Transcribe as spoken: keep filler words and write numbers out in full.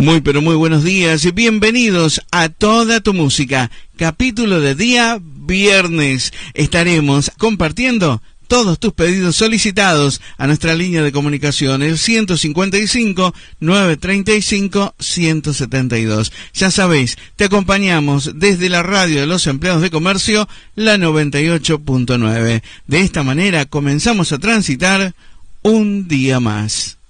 Muy pero muy buenos días y bienvenidos a Toda tu Música, capítulo de día viernes. Estaremos compartiendo todos tus pedidos solicitados a nuestra línea de comunicación, el ciento cincuenta y cinco, novecientos treinta y cinco, ciento setenta y dos. Ya sabéis, te acompañamos desde la radio de los empleados de comercio, la noventa y ocho punto nueve. De esta manera comenzamos a transitar un día más.